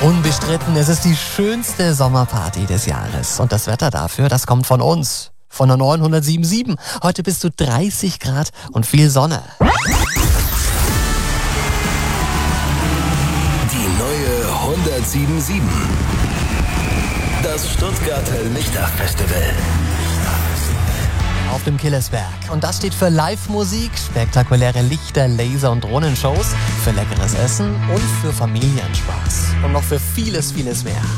Unbestritten, es ist die schönste Sommerparty des Jahres. Und das Wetter dafür, das kommt von uns. Von der 907.7. Heute bist du 30 Grad und viel Sonne. Die neue 107.7. Das Stuttgarter Lichterfestival. Auf dem Killersberg. Und das steht für Live-Musik, spektakuläre Lichter, Laser- und Drohnenshows, für leckeres Essen und für Familienspaß. Und noch für vieles, vieles mehr.